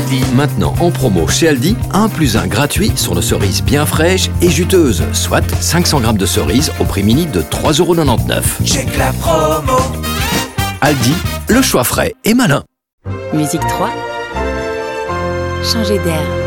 Aldi. Maintenant en promo chez Aldi, 1 + 1 gratuit sur nos cerises bien fraîches et juteuses, soit 500 g de cerises au prix mini de 3,99 €. Check la promo. Aldi, le choix frais et malin. Musique 3. Changer d'air.